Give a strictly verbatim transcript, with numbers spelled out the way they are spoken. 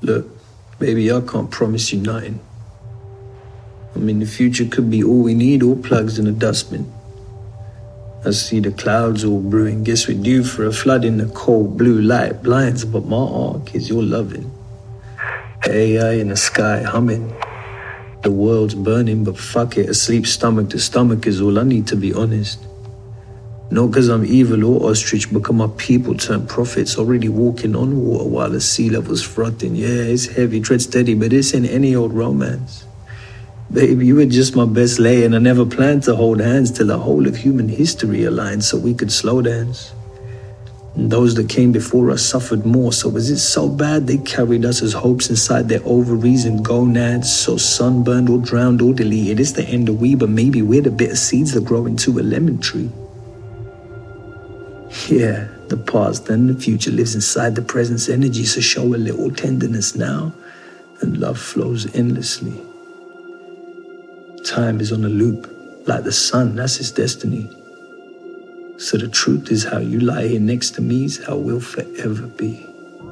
Look, baby, I can't promise you nothing. I mean, the future could be all we need, all plugs in a dustbin. I see the clouds all brewing. Guess we're due for a flood in the cold blue light blinds, but my arc is your loving. A I in the sky humming. The world's burning, but fuck it, asleep stomach to stomach is all I need, to be honest. Not cause I'm evil or ostrich, but cause my people turn prophets, already walking on water while the sea level's frothing. Yeah, it's heavy, tread steady, but this ain't any old romance. Baby, you were just my best lay, and I never planned to hold hands till the whole of human history aligned so we could slow dance. And those that came before us suffered more, so was it so bad they carried us as hopes inside their ovaries and gonads, so sunburned or drowned or deleted? It's the end of we, but maybe we're the bitter seeds that grow into a lemon tree. Yeah, the past and the future lives inside the present's energy, so show a little tenderness now, and love flows endlessly. Time is on a loop, like the sun, that's its destiny. So the truth is, how you lie here next to me is how we'll forever be.